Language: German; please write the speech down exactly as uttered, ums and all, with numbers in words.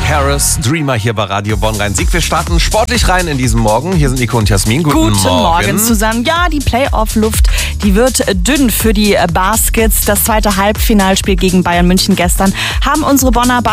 Harris, Dreamer hier bei Radio Bonn Rhein-Sieg. Wir starten sportlich rein in diesen Morgen. Hier sind Nico und Jasmin. Guten, Guten Morgen. Morgen zusammen. Ja, die Playoff-Luft, die wird dünn für die Baskets. Das zweite Halbfinalspiel gegen Bayern München gestern haben unsere Bonner